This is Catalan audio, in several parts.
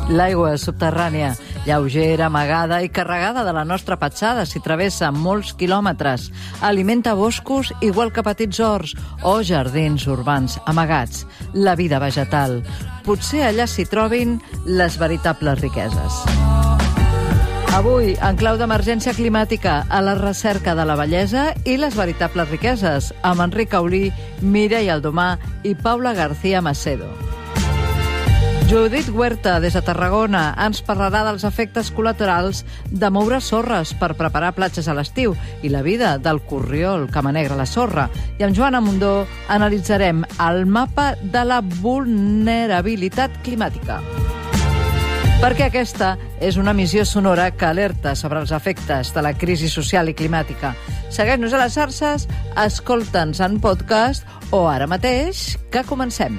L'aigua subterrània, lleugera, amagada i carregada de la nostra petjada s'hi travessa molts quilòmetres. Alimenta boscos igual que petits horts o jardins urbans amagats. La vida vegetal. Potser allà s'hi trobin les veritables riqueses. Avui, en clau d'emergència climàtica, a la recerca de la bellesa i les veritables riqueses, amb Enric Aulí, Mireia Aldomà i Paula García Macedo. Judit Huerta, des de Tarragona, ens parlarà dels efectes col·laterals de moure sorres per preparar platges a l'estiu i la vida del corriol que manegra la sorra. I amb Joana Mundó analitzarem el mapa de la vulnerabilitat climàtica. Perquè aquesta és una emissió sonora que alerta sobre els efectes de la crisi social i climàtica. Segueix-nos a les xarxes, escolta'ns en podcast o ara mateix que comencem.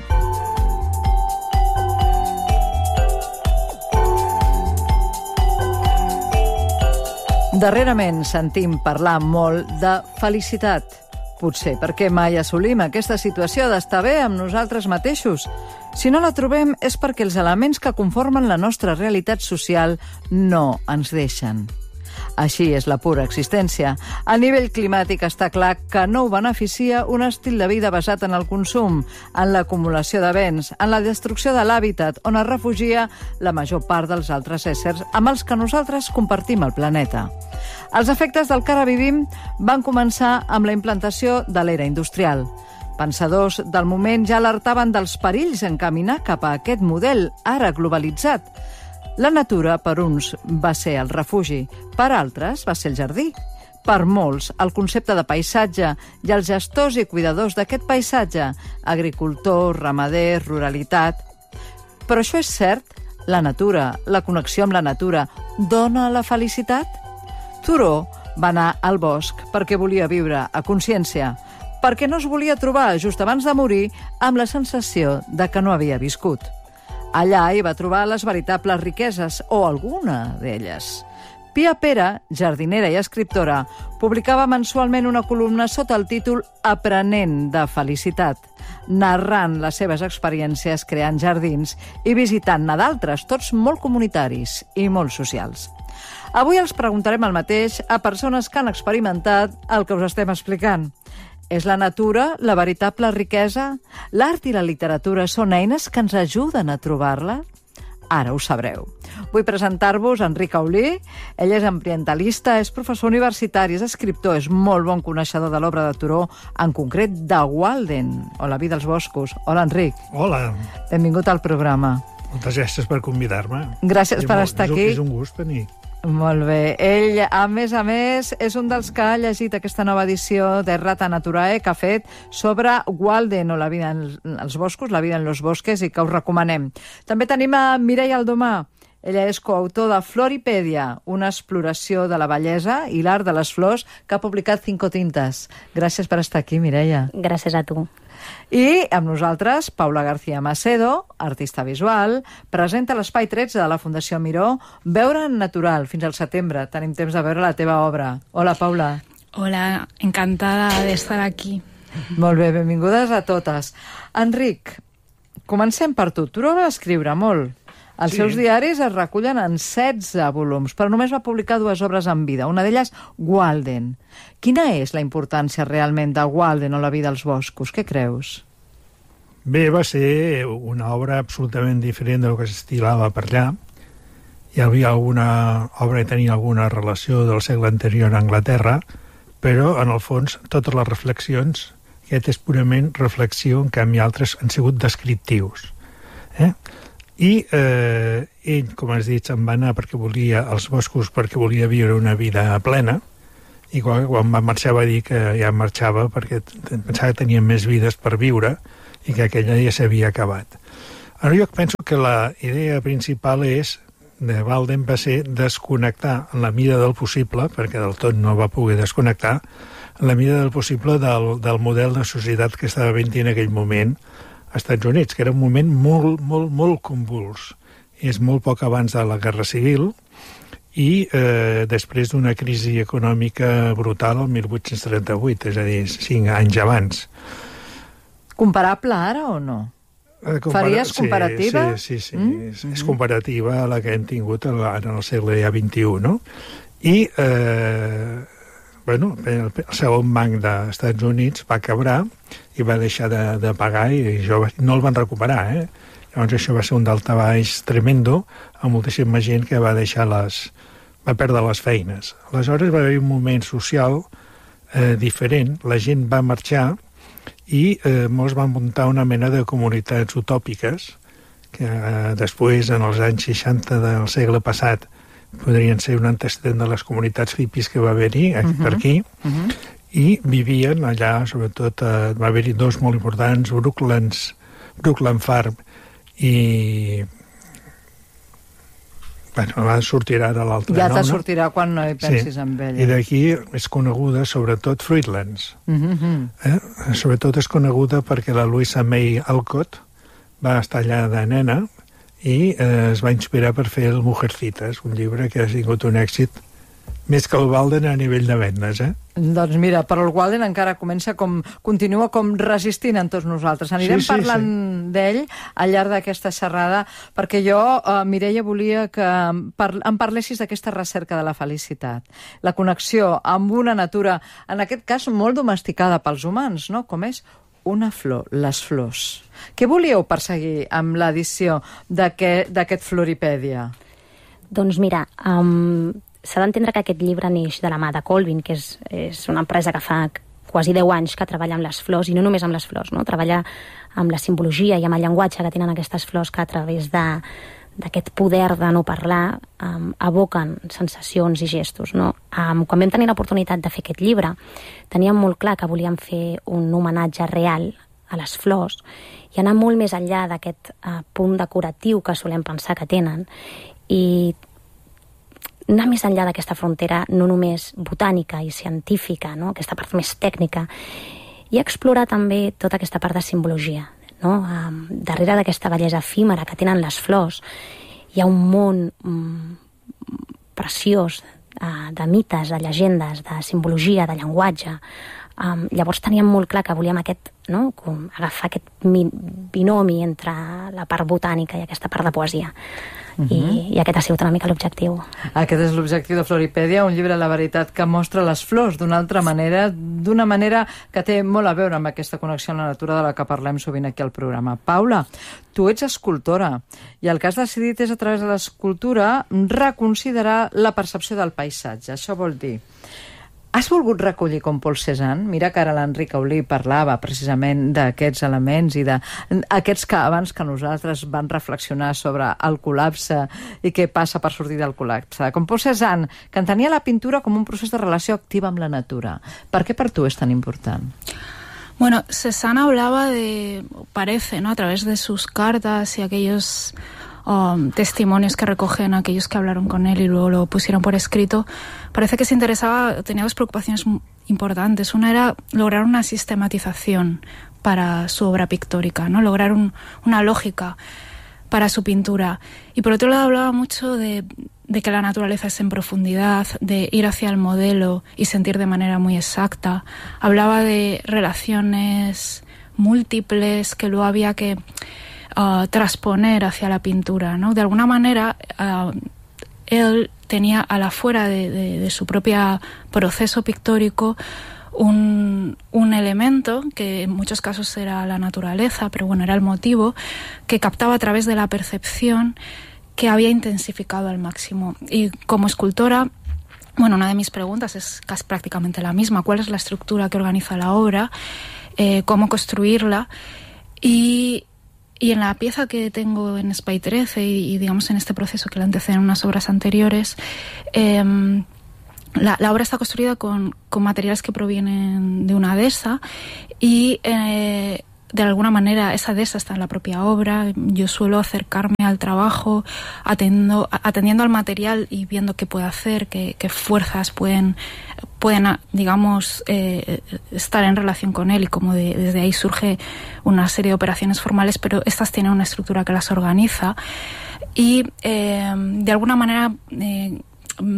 Darrerament sentim parlar molt de felicitat. Potser perquè mai assolim aquesta situació d'estar bé amb nosaltres mateixos. Si no la trobem és perquè els elements que conformen la nostra realitat social no ens deixen. Així és la pura existència. A nivell climàtic està clar que no ho beneficia un estil de vida basat en el consum, en l'acumulació de béns, en la destrucció de l'hàbitat, on es refugia la major part dels altres éssers amb els que nosaltres compartim el planeta. Els efectes del que ara vivim van començar amb la implantació de l'era industrial. Pensadors del moment ja alertaven dels perills en caminar cap a aquest model, ara globalitzat. La natura, per uns, va ser el refugi, per altres va ser el jardí. Per molts, el concepte de paisatge i els gestors i cuidadors d'aquest paisatge, agricultors, ramaders, ruralitat. Però això és cert? La natura, la connexió amb la natura, dona la felicitat? Thoreau va anar al bosc perquè volia viure a consciència, perquè no es volia trobar just abans de morir amb la sensació de que no havia viscut. Allà hi va trobar les veritables riqueses, o alguna d'elles. Pia Pera, jardinera i escriptora, publicava mensualment una columna sota el títol Aprenent de felicitat, narrant les seves experiències creant jardins i visitant-ne d'altres, tots molt comunitaris i molt socials. Avui els preguntarem el mateix a persones que han experimentat el que us estem explicant. És la natura la veritable riquesa? L'art i la literatura són eines que ens ajuden a trobar-la? Ara ho sabreu. Vull presentar-vos Enric Aulí. Ell és ambientalista, és professor universitari, és escriptor, és molt bon coneixedor de l'obra de Thoreau, en concret de Walden, o La vida als boscos. Hola, Enric. Hola. Benvingut al programa. Moltes gràcies per convidar-me. Gràcies per estar aquí. És un gust venir. Molt bé. Ell, a més, és un dels que ha llegit aquesta nova edició de Rata Naturae que ha fet sobre Walden, o la vida als boscos, la vida en los bosques, i que us recomanem. També tenim a Mireia Aldomà. Ella és coautor de Floripèdia, una exploració de la bellesa i l'art de les flors, que ha publicat Cinco Tintes. Gràcies per estar aquí, Mireia. Gràcies a tu. I amb nosaltres, Paula García Macedo, artista visual, presenta l'Espai 13 de la Fundació Miró, Veure en Natural, fins al setembre. Tenim temps de veure la teva obra. Hola, Paula. Hola, encantada de estar aquí. Molt bé, benvingudes a totes. Enric, comencem per tu. Tu vas escriure molt. Els seus diaris es recullen en 16 volums, però només va publicar 2 obres en vida, una d'elles Walden. Quina és la importància realment de Walden o la vida als boscos? Què creus? Bé, va ser una obra absolutament diferent del que s'estilava per allà. Hi havia alguna obra que tenia alguna relació del segle anterior a Anglaterra, però, en el fons, totes les reflexions, aquest és purament reflexió, en canvi altres han sigut descriptius. I ell, com has dit, se'n va anar perquè volia als boscos, perquè volia viure una vida plena, i quan va marxar va dir que ja marxava perquè pensava que tenia més vides per viure i que aquella ja s'havia acabat. Ara jo penso que la idea principal de Walden va ser desconnectar en la mida del possible, perquè del tot no va poder desconnectar, en la mida del possible del model de societat que estava havent en aquell moment als Estats Units, que era un moment molt, molt, molt convuls. És molt poc abans de la Guerra Civil i després d'una crisi econòmica brutal el 1838, és a dir, 5 anys abans. Comparable ara o no? Faries comparativa? Sí. És comparativa a la que hem tingut ara en el segle XXI, no? I, el segon banc dels Estats Units va quebrar i va deixar de pagar i no el van recuperar, Llavors això va ser un daltabaix tremendo, amb moltíssima gent que va perdre les feines. Aleshores va haver un moment social diferent, la gent va marxar i molts van muntar una mena de comunitats utòpiques que després, en els anys 60 del segle passat, podrien ser un antecedent de les comunitats hippies que va haver-hi per aquí, i vivien allà, sobretot, va haver-hi dos molt importants, Brooklyn Farm i... Bueno, sortirà ara l'altre nom, Ja te sortirà quan no hi pensis en ella. I d'aquí és coneguda, sobretot, Fruitlands. Sobretot és coneguda perquè la Louisa May Alcott va estar allà de nena i es va inspirar per fer el Mujercitas, un llibre que ha sigut un èxit més que el Walden a nivell de vendes, Doncs mira, però el Walden encara continua com resistint en tots nosaltres. Anirem parlant d'ell al llarg d'aquesta xerrada, perquè jo, Mireia, volia que em parlessis d'aquesta recerca de la felicitat, la connexió amb una natura, en aquest cas molt domesticada pels humans, no? Com és una flor, les flors. Què volíeu perseguir amb l'edició d'aquest Floripèdia? Doncs mira, s'ha d'entendre que aquest llibre neix de la mà de Colvin, que és una empresa que fa quasi 10 anys que treballa amb les flors, i no només amb les flors, no? Treballa amb la simbologia i amb el llenguatge que tenen aquestes flors, que a través d'aquest poder de no parlar evoquen sensacions i gestos, no? Quan vam tenir l'oportunitat de fer aquest llibre, teníem molt clar que volíem fer un homenatge real a les flors i anar molt més enllà d'aquest punt decoratiu que solem pensar que tenen, i anar més enllà d'aquesta frontera no només botànica i científica, no? Aquesta part més tècnica, i explorar també tota aquesta part de simbologia, no? Darrere d'aquesta bellesa efímera que tenen les flors hi ha un món preciós de mites, de llegendes, de simbologia, de llenguatge. Llavors teníem molt clar que volíem agafar aquest binomi entre la part botànica i aquesta part de poesia. I aquest ha sigut una mica l'objectiu. Aquest és l'objectiu de Floripèdia, un llibre, la veritat, que mostra les flors d'una altra manera, d'una manera que té molt a veure amb aquesta connexió amb la natura de la que parlem sovint aquí al programa. Paula, tu ets escultora i el que has decidit és, a través de l'escultura, reconsiderar la percepció del paisatge. Això vol dir, has volgut recollir com Paul Cézanne? Mira que ara l'Enric Aulí parlava precisament d'aquests elements i d'aquests que abans que nosaltres van reflexionar sobre el col·lapse i què passa per sortir del col·lapse. Com Paul Cézanne, que entenia la pintura com un procés de relació activa amb la natura. Per què per tu és tan important? Bueno, Cézanne hablaba parece, ¿no? A través de sus cartas y aquellos testimonios que recogen aquellos que hablaron con él y luego lo pusieron por escrito, parece que se interesaba, tenía dos preocupaciones importantes. Una era lograr una sistematización para su obra pictórica, ¿no? Lograr una lógica para su pintura. Y por otro lado hablaba mucho de que la naturaleza es en profundidad, de ir hacia el modelo y sentir de manera muy exacta. Hablaba de relaciones múltiples que luego había que transponer hacia la pintura, ¿no? De alguna manera, él tenía a la fuera de su propio proceso pictórico un elemento que en muchos casos era la naturaleza, pero bueno, era el motivo, que captaba a través de la percepción, que había intensificado al máximo. Y como escultora, bueno, una de mis preguntas es casi prácticamente la misma: ¿cuál es la estructura que organiza la obra? ¿Cómo construirla? Y en la pieza que tengo en Spy 13 y digamos en este proceso que la antecede en unas obras anteriores, la obra está construida con materiales que provienen de una dehesa y de alguna manera esa dehesa está en la propia obra. Yo suelo acercarme al trabajo atendiendo al material y viendo qué puede hacer, qué fuerzas pueden digamos, estar en relación con él, y como desde ahí surge una serie de operaciones formales, pero estas tienen una estructura que las organiza y de alguna manera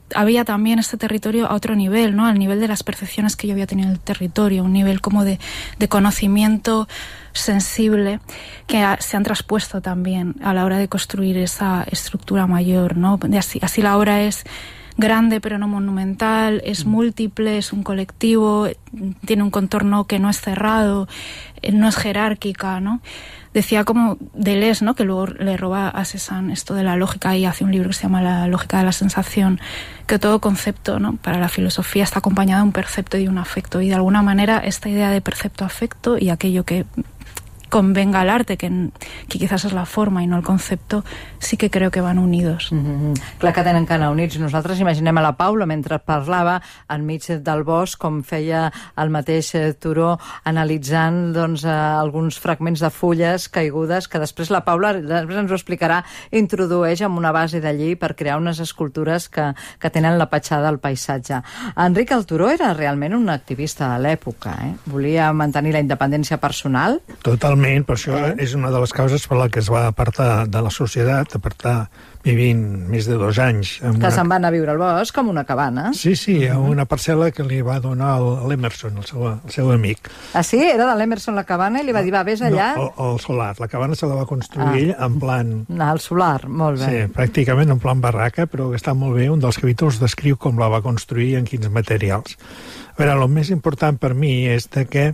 había también este territorio a otro nivel, ¿no? Al nivel de las percepciones que yo había tenido del territorio, un nivel como de conocimiento sensible que se han traspuesto también a la hora de construir esa estructura mayor, ¿no? Así la obra es grande pero no monumental, es múltiple, es un colectivo, tiene un contorno que no es cerrado, no es jerárquica, ¿no? Decía como Deleuze, ¿no? Que luego le roba a Cézanne esto de la lógica y hace un libro que se llama La lógica de la sensación, que todo concepto, ¿no? Para la filosofía está acompañado de un percepto y de un afecto, y de alguna manera esta idea de percepto-afecto y aquello que convenga al arte, que quizás és la forma i no el concepte, sí que creo que van unidos. Clar que tenen que anar units. Nosaltres imaginem a la Paula mentre parlava enmig del bosc, com feia el mateix Turó, analitzant alguns fragments de fulles caigudes, que després la Paula després ens ho explicarà, introdueix amb una base d'allí per crear unes escultures que tenen la petjada del paisatge. Enric el Turó era realment un activista de l'època, volia mantenir la independència personal. Totalment, per això és una de les causes per la que es va apartar de la societat, apartar vivint més de 2 anys. Que se'n van a viure al bosc, com una cabana. Sí, a una parcel·la que li va donar l'Emerson, el seu amic. Ah, sí? Era de l'Emerson la cabana i li va dir, va, vés allà? No, el solar. La cabana se la va construir ell en plan... El solar, molt bé. Sí, pràcticament en plan barraca, però que està molt bé. Un dels capítols descriu com la va construir i en quins materials. A veure, el més important per mi és que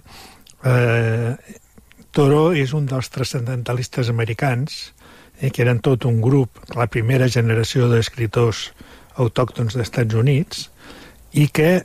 Thoreau és un dels transcendentalistes americans, que eren tot un grup, la primera generació d'escriptors autòctons dels Estats Units, i que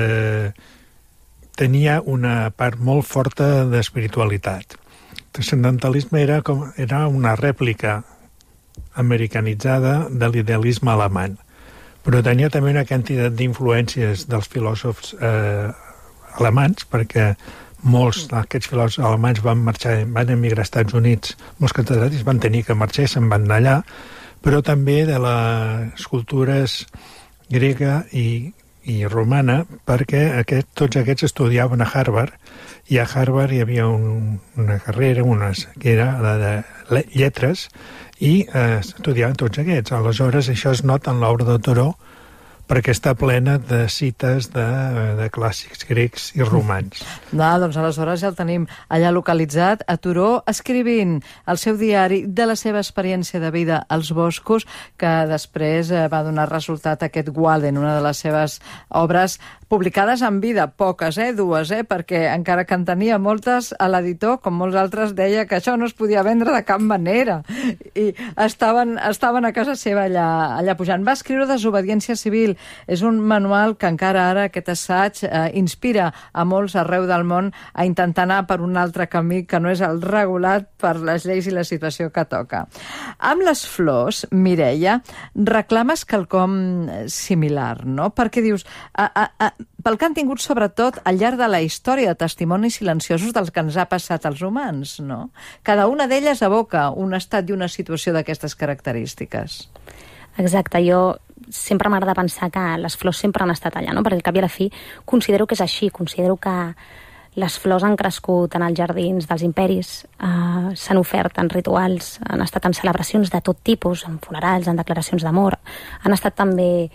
tenia una part molt forta d'espiritualitat. El transcendentalisme era una rèplica americanitzada de l'idealisme alemany, però tenia també una quantitat d'influències dels filòsofs alemans, perquè molts d'aquests filòsofs alemanys van emigrar als Estats Units, molts catedràtics van tenir que marxar i se'n van anar allà, però també de les cultures grega i romana, perquè tots aquests estudiaven a Harvard, i a Harvard hi havia una carrera que era la de lletres, i estudiaven tots aquests. Aleshores, això es nota en l'obra de Thoreau, perquè està plena de cites de clàssics grecs i romans. Doncs aleshores ja el tenim allà localitzat, a Thoreau, escrivint el seu diari de la seva experiència de vida als boscos, que després va donar resultat aquest Walden, una de les seves obres publicades en vida, poques, 2, perquè encara que en tenia moltes, a l'editor, com molts altres, deia que això no es podia vendre de cap manera. I estaven a casa seva allà pujant. Va escriure Desobediència civil. És un manual que encara ara, aquest assaig, inspira a molts arreu del món a intentar anar per un altre camí que no és el regulat per les lleis i la situació que toca. Amb les flors, Mireia, reclames quelcom similar, no? Perquè dius... pel que han tingut sobretot al llarg de la història de testimonis silenciosos dels que ens ha passat als humans, no? Cada una d'elles evoca un estat i una situació d'aquestes característiques. Exacte, jo sempre m'agrada pensar que les flors sempre han estat allà, no? Perquè al cap i a la fi considero que és així, considero que les flors han crescut en els jardins dels imperis, s'han ofert en rituals, han estat en celebracions de tot tipus, en funerals, en declaracions d'amor, han estat també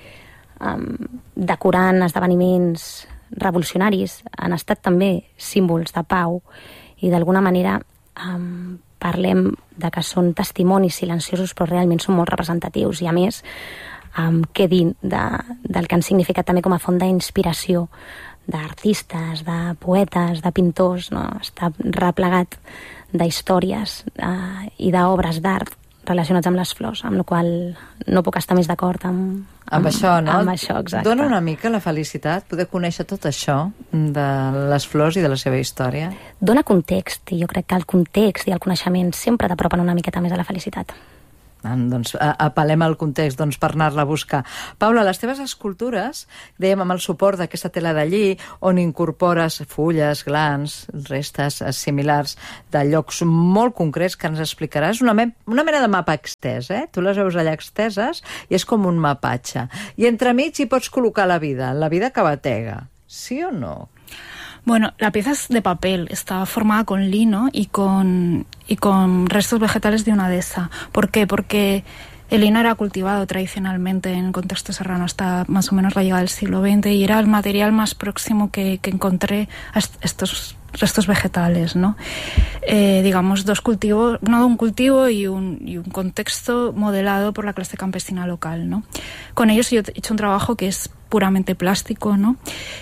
decorant esdeveniments revolucionaris, han estat també símbols de pau i d'alguna manera parlem de que són testimonis silenciosos però realment són molt representatius i a més què dir del que han significat també com a font d'inspiració d'artistes, de poetes, de pintors, no? Està replegat d'històries i d'obres d'art relacionats amb les flors, amb la qual no puc estar més d'acord amb això, no? Amb això, exacte. Dona una mica la felicitat poder conèixer tot això de les flors i de la seva història? Dona context, i jo crec que el context i el coneixement sempre t'apropen una miqueta més a la felicitat. Doncs apel·lem al context per anar-la a buscar. Paula, les teves escultures, dèiem amb el suport d'aquesta tela de lli, on incorpores fulles, glans, restes similars de llocs molt concrets que ens explicaràs, una mena de mapa extès, Tu les veus allà exteses i és com un mapatge. I entremig hi pots col·locar la vida que batega. Sí o no? Bueno, la pieza es de papel, está formada con lino y con restos vegetales de una dehesa. ¿Por qué? Porque El lino era cultivado tradicionalmente en el contexto serrano hasta más o menos la llegada del siglo XX y era el material más próximo que encontré a estos restos vegetales, ¿no? Digamos, dos cultivos, un cultivo y un contexto modelado por la clase campesina local, ¿no? Con ellos yo he hecho un trabajo que es puramente plástico, ¿no?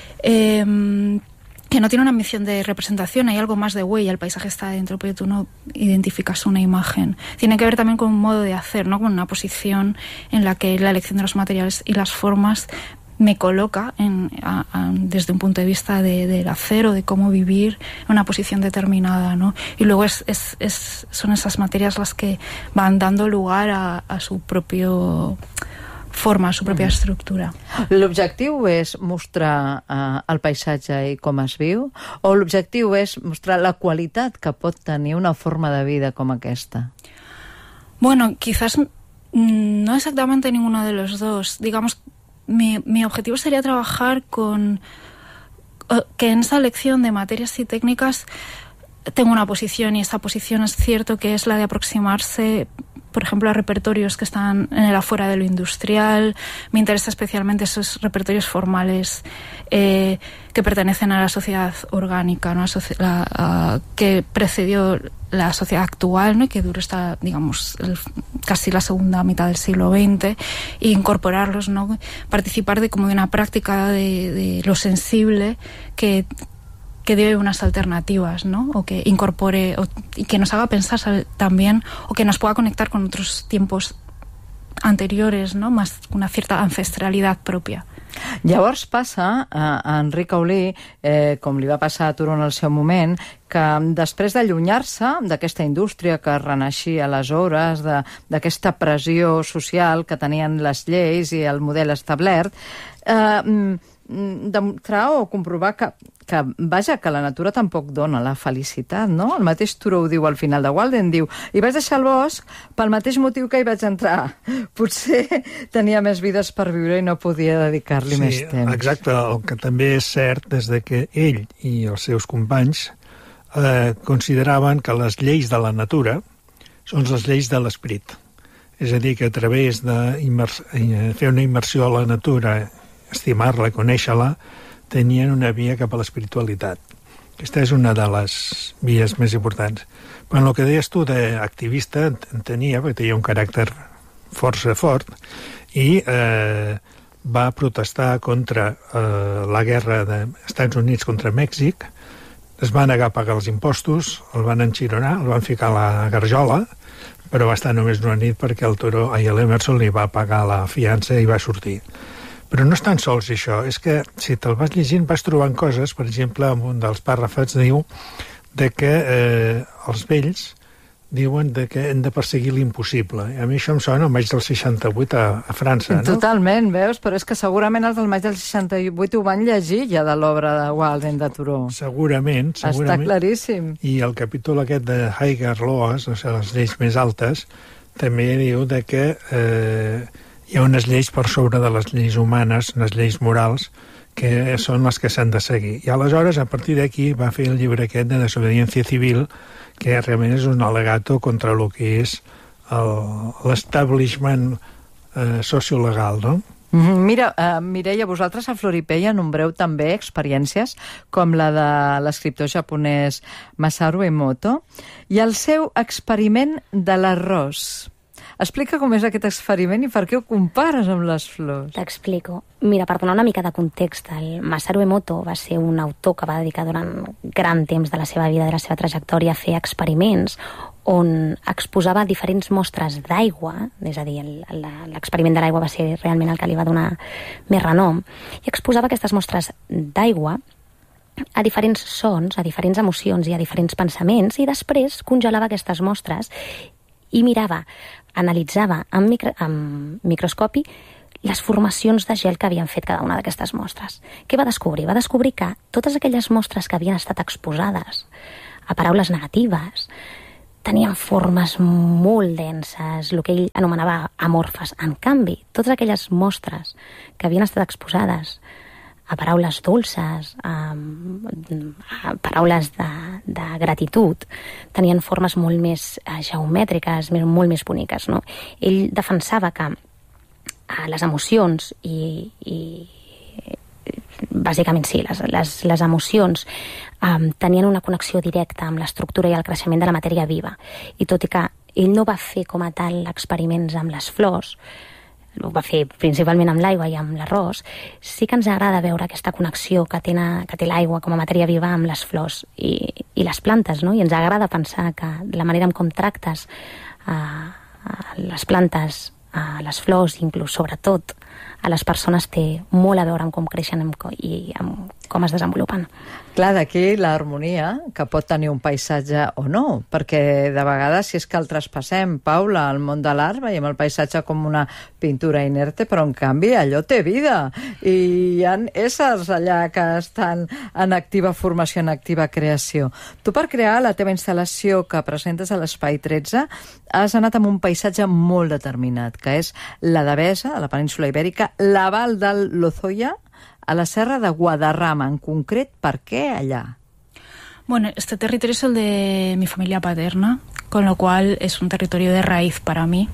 Que no tiene una misión de representación, hay algo más de huella, el paisaje está dentro, pero tú no identificas una imagen. Tiene que ver también con un modo de hacer, ¿no? Con una posición en la que la elección de los materiales y las formas me coloca desde un punto de vista del hacer o de cómo vivir en una posición determinada, ¿no? Y luego son esas materias las que van dando lugar a su propio forma, su pròpia estructura. L'objectiu és mostrar el paisatge i com es viu, o l'objectiu és mostrar la qualitat que pot tenir una forma de vida com aquesta? Bueno, quizás no exactamente ninguno de los dos. Digamos, mi objetivo sería trabajar que en esa elección de materias y técnicas tengo una posición, y esa posición es cierto que es la de aproximarse, por ejemplo, a repertorios que están en el afuera de lo industrial. Me interesa especialmente esos repertorios formales que pertenecen a la sociedad orgánica, ¿no? Que precedió la sociedad actual, ¿no? Y que duró hasta, digamos, casi la segunda mitad del siglo XX, e incorporarlos, ¿no? Participar de una práctica de lo sensible que dé unas alternativas, ¿no? O que incorpore y que nos haga pensar también, o que nos pueda conectar con otros tiempos anteriores, ¿no? Más una cierta ancestralidad propia. Llavors passa a Enric Aulí, com li va passar a Turó en el seu moment, que després d'allunyar-se d'aquesta indústria que renaixia aleshores, d'aquesta pressió social que tenien les lleis i el model establert, demostrar o comprovar que la natura tampoc dona la felicitat, no? El mateix Turó ho diu al final de Walden, diu, i vaig deixar el bosc pel mateix motiu que hi vaig entrar. Potser tenia més vides per viure i no podia dedicar-li més temps. Sí, exacte. El que també és cert és que ell i els seus companys consideraven que les lleis de la natura són les lleis de l'esperit. És a dir, que a través de fer una immersió a la natura, estimar-la, conèixer-la, tenien una via cap a l'espiritualitat. Aquesta és una de les vies més importants. Però el que deies tu d'activista tenia, perquè tenia un caràcter força fort, i va protestar contra la guerra dels Estats Units contra Mèxic, es va negar a pagar els impostos, el van enxironar, el van ficar a la garjola, però va estar només una nit perquè l'Emerson li va pagar la fiança i va sortir. Però no és tan sols això, és que si te'l vas llegint vas trobant coses, per exemple, en un dels pàrrafs diu que els vells diuen que hem de perseguir l'impossible. A mi això em sona al maig del 68 a França, no? Totalment, veus? Però és que segurament els del maig del 68 ho van llegir ja de l'obra de Walden de Turó. Segurament. Està claríssim. I el capítol aquest de Higher Laws, o sigui, les lleis més altes, també diu que hi ha unes lleis per sobre de les lleis humanes, unes lleis morals, que són les que s'han de seguir. I aleshores, a partir d'aquí, va fer el llibre aquest de Desobediència Civil, que realment és un al·legato contra el que és l'establishment sociolegal, no? Mira, Mireia, vosaltres a Floripella nombreu també experiències com la de l'escriptor japonès Masaru Emoto i el seu experiment de l'arròs. Explica com és aquest experiment i per què ho compares amb les flors. T'explico. Mira, per donar una mica de context, el Masaru Emoto va ser un autor que va dedicar durant gran temps de la seva vida, de la seva trajectòria, a fer experiments on exposava diferents mostres d'aigua, és a dir, l'experiment de l'aigua va ser realment el que li va donar més renom, i exposava aquestes mostres d'aigua a diferents sons, a diferents emocions i a diferents pensaments, i després congelava aquestes mostres i mirava, analitzava amb microscopi les formacions de gel que havien fet cada una d'aquestes mostres. Què va descobrir? Va descobrir que totes aquelles mostres que havien estat exposades a paraules negatives tenien formes molt denses, el que ell anomenava amorfes. En canvi, totes aquelles mostres que havien estat exposades a paraules dolces, a paraules de gratitud, tenien formes molt més geomètriques, molt més boniques, no? Ell defensava que les emocions i bàsicament sí, les emocions tenien una connexió directa amb l'estructura i el creixement de la matèria viva, i tot i que ell no va fer com a tal experiments amb les flors, ho va fer principalment amb l'aigua i amb l'arròs, sí que ens agrada veure aquesta connexió que té l'aigua com a matèria viva amb les flors i les plantes, no? I ens agrada pensar que la manera en com tractes les plantes, les flors, inclús sobretot a les persones, té molt a veure amb com creixen i amb com es desenvolupen. Clar, d'aquí l'harmonia que pot tenir un paisatge o no, perquè de vegades si és que el traspassem, Paula, al món de l'art, veiem el paisatge com una pintura inerte, però en canvi allò té vida i hi ha éssers allà que estan en activa formació, en activa creació. Tu, per crear la teva instal·lació que presentes a l'Espai 13, has anat amb un paisatge molt determinat, que és la Devesa, a la península Ibèrica, la Val del Lozoya, a la Serra de Guadarrama, en concret, ¿por qué allá? Bueno, este territorio es el de mi familia paterna, con lo cual es un territorio de raíz para mí.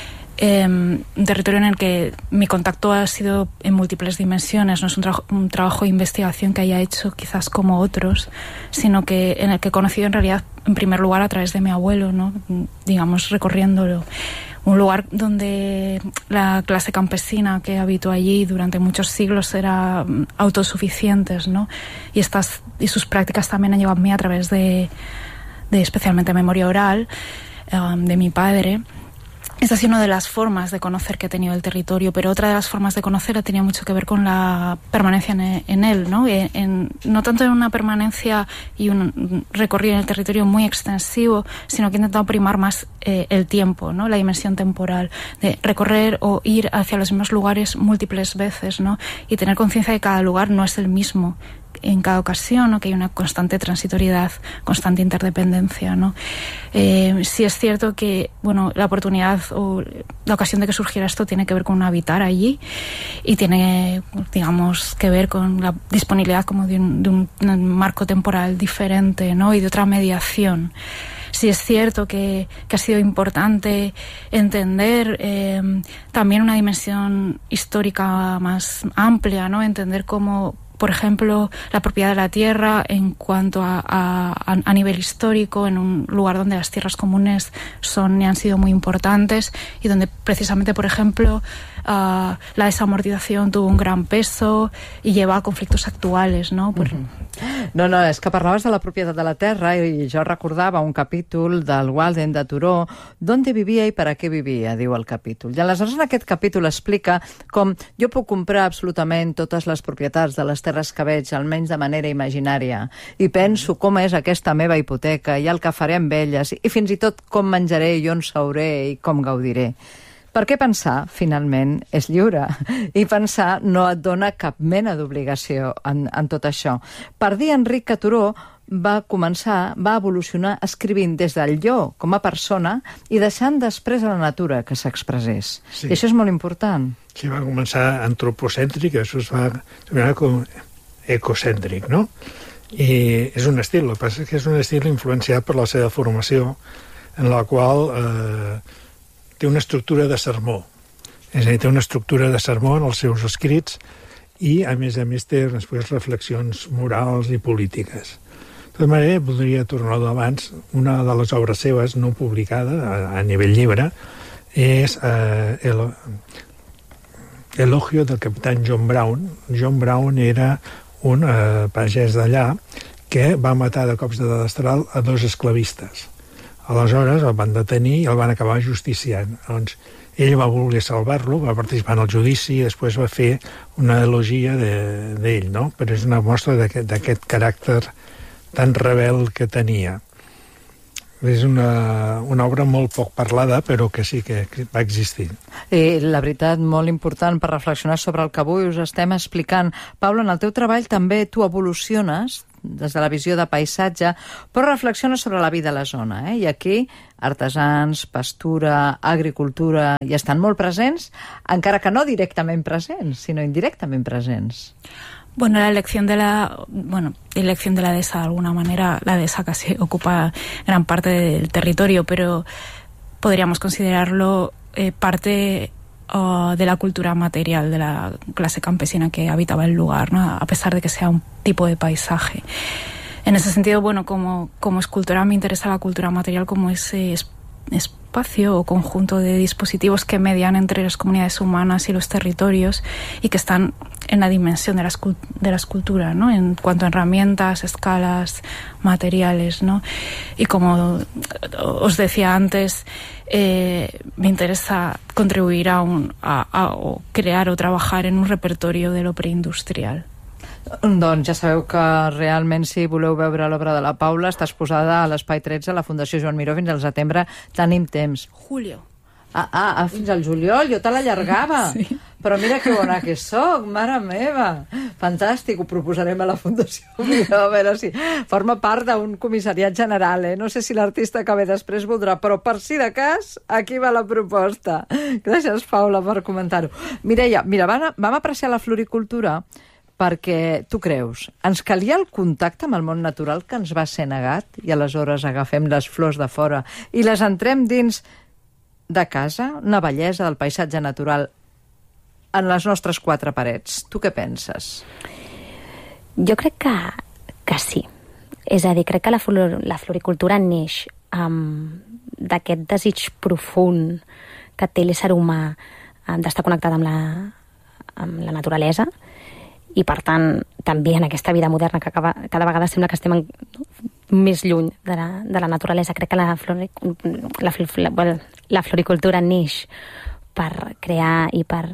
Un territorio en el que mi contacto ha sido en múltiples dimensiones, no es un trabajo de investigación que haya hecho quizás como otros, sino que en el que he conocido en realidad en primer lugar a través de mi abuelo, ¿no? Digamos, recorriéndolo. Un lugar donde la clase campesina que habitó allí durante muchos siglos era autosuficientes, ¿no? Y sus prácticas también han llegado a mí a través de especialmente memoria oral de mi padre. Esta ha sido una de las formas de conocer que he tenido el territorio, pero otra de las formas de conocer ha tenido mucho que ver con la permanencia en él, ¿no? No tanto en una permanencia y un recorrido en el territorio muy extensivo, sino que he intentado primar más el tiempo, ¿no? La dimensión temporal, de recorrer o ir hacia los mismos lugares múltiples veces, ¿no? Y tener conciencia de que cada lugar no es el mismo en cada ocasión, ¿no? Que hay una constante transitoriedad, constante interdependencia, ¿no? Sí es cierto que, bueno, la oportunidad o la ocasión de que surgiera esto tiene que ver con habitar allí y tiene, digamos, que ver con la disponibilidad como de un marco temporal diferente, ¿no? Y de otra mediación. Sí es cierto que ha sido importante entender también una dimensión histórica más amplia, ¿no? Entender cómo, por ejemplo, la propiedad de la tierra en cuanto a nivel histórico, en un lugar donde las tierras comunes son y han sido muy importantes y donde precisamente, por ejemplo, la desamortización tuvo un gran peso y lleva a conflictos actuales, ¿no? No, és que parlaves de la propietat de la terra i jo recordava un capítol del Walden de Turó, «Dónde vivia i per a què vivia?», diu el capítol. I aleshores en aquest capítol explica com jo puc comprar absolutament totes les propietats de les terres que veig, almenys de manera imaginària, i penso com és aquesta meva hipoteca i el que faré amb elles, i fins i tot com menjaré i on seuré i com gaudiré. Perquè pensar, finalment, és lliure. I pensar no et dona cap mena d'obligació en tot això. Per dir Enric que Turó va evolucionar escrivint des del jo com a persona i deixant després a la natura que s'expressés. Sí. I això és molt important. Sí, va començar antropocèntric, això es va donar com ecocèntric, no? I és un estil, el que passa és que és un estil influenciat per la seva formació, en la qual té una estructura de sermó. És a dir, té una estructura de sermó en els seus escrits i, a més té després reflexions morals i polítiques. De tota manera, voldria tornar d'abans, una de les obres seves no publicada a nivell llibre és Elogio del capitán John Brown. John Brown era un pagès d'allà que va matar de cops de destral a 2 esclavistes. Aleshores el van detenir i el van acabar justiciant. Llavors, ell va voler salvar-lo, va participar en el judici i després va fer una elogia d'ell, no? Però és una mostra d'aquest caràcter tan rebel que tenia. És una obra molt poc parlada, però que sí que va existir. I la veritat, molt important per reflexionar sobre el que avui us estem explicant. Paula, en el teu treball també tu evoluciones des de la visió de paisatge, però reflexiona sobre la vida a la zona. I aquí artesans, pastura, agricultura, hi estan molt presents, encara que no directament presents, sinó indirectament presents. Bueno, la elección de la dehesa, de alguna manera, la dehesa casi ocupa gran parte del territorio, pero podríamos considerarlo parte de la cultura material de la clase campesina que habitaba el lugar, ¿no? A pesar de que sea un tipo de paisaje. En ese sentido, bueno, como escultora me interesa la cultura material como ese espacio o conjunto de dispositivos que median entre las comunidades humanas y los territorios y que están en la dimensión de la escultura, ¿no? En cuanto a herramientas, escalas, materiales, ¿no? Y como os decía antes, me interesa contribuir a crear o trabajar en un repertorio de lo preindustrial. Doncs ja sabeu que realment, si voleu veure l'obra de la Paula, està exposada a l'Espai 13 a la Fundació Joan Miró fins al setembre. Tenim temps. Julio. Fins al juliol, jo te l'allargava. Sí. Però mira que bona que soc, mare meva. Fantàstic, ho proposarem a la Fundació Miró, a veure si forma part d'un comissariat general, No sé si l'artista que ve després voldrà, però per si de cas, aquí va la proposta. Gràcies, Paula, per comentar-ho. Mireia, mira, vam apreciar la floricultura perquè, tu creus, ens calia el contacte amb el món natural que ens va ser negat i aleshores agafem les flors de fora i les entrem dins de casa, una bellesa del paisatge natural en les nostres quatre parets. Tu què penses? Jo crec que sí. És a dir, crec que la floricultura neix d'aquest desig profund que té l'ésser humà d'estar connectat amb la naturalesa i, per tant, també en aquesta vida moderna que cada vegada sembla que estem més lluny de la naturalesa. Crec que la floricultura neix per crear i per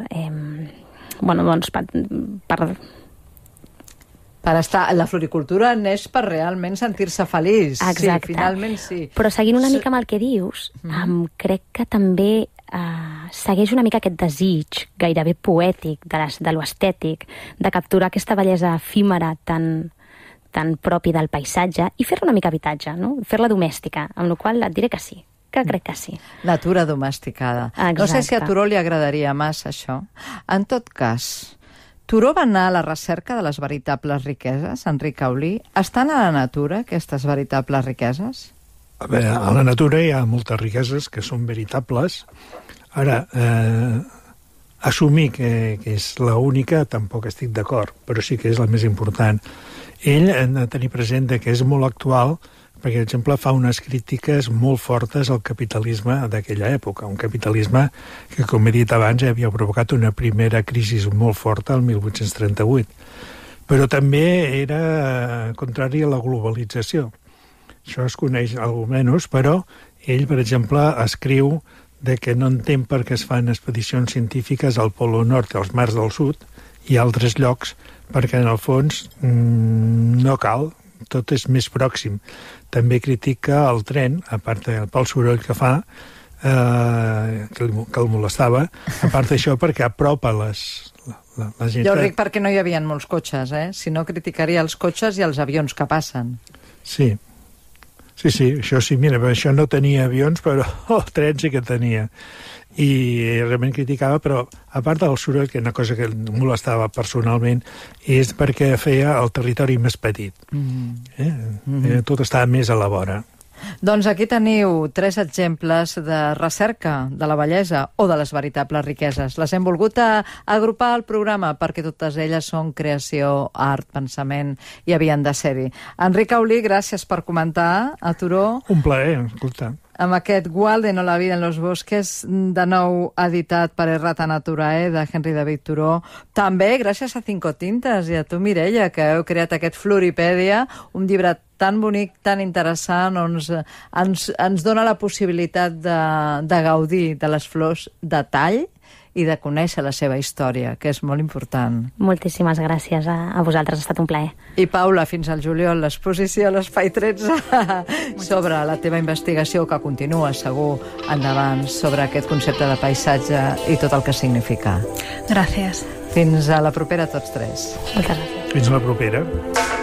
estar... La floricultura neix per realment sentir-se feliç. Exacte. Sí, finalment sí. Però seguint una mica amb el que dius, crec que també segueix una mica aquest desig gairebé poètic de lo estètic, de capturar aquesta bellesa efímera tan propi del paisatge i fer-la una mica habitatge, no? Fer-la domèstica, amb la qual et diré que sí, que crec que sí. Natura domesticada. Exacte. No sé si a Turó li agradaria massa això. En tot cas, Turó va anar a la recerca de les veritables riqueses, Enric Caulí. Estan a la natura, aquestes veritables riqueses? A veure, a la natura hi ha moltes riqueses que són veritables. Ara, assumir que és l'única tampoc estic d'acord, però sí que és la més important. Ell ha de tenir present que és molt actual perquè, per exemple, fa unes crítiques molt fortes al capitalisme d'aquella època, un capitalisme que, com he dit abans, havia provocat una primera crisi molt forta el 1838, però també era contrari a la globalització. Això es coneix almenys, però ell, per exemple, escriu que no entén per què es fan expedicions científiques al Polo Nord i als mars del Sud i a altres llocs, perquè en el fons no cal, tot és més pròxim. També critica el tren, a part pel soroll que fa, que el molestava, a part d'això perquè apropa la gent... Jo ric perquè no hi havia molts cotxes, Si no, criticaria els cotxes i els avions que passen. Sí, això sí, mira, això no tenia avions, però el tren sí que tenia. I realment criticava, però a part del soroll, que una cosa que el molestava personalment, és perquè feia el territori més petit. Tot estava més a la vora. Doncs aquí teniu 3 exemples de recerca de la bellesa o de les veritables riqueses. Les hem volgut agrupar al programa perquè totes elles són creació, art, pensament i havien de ser-hi. Enric Caulí, gràcies per comentar a Turó. Un plaer, escolta. Amb aquest Walden o la vida en los bosques, de nou editat per Errata Naturae, de Henry David Thoreau. També gràcies a Cinco Tintes i a tu, Mireia, que heu creat aquest Floripèdia, un llibre tan bonic, tan interessant, on ens dona la possibilitat de gaudir de les flors de tall i de conèixer la seva història, que és molt important. Moltíssimes gràcies a vosaltres, ha estat un plaer. I Paula, fins al juliol, l'exposició a l'Espai 13 sobre la teva investigació, que continua segur endavant, sobre aquest concepte de paisatge i tot el que significa. Gràcies. Fins a la propera, tots 3. Moltes gràcies. Fins a la propera.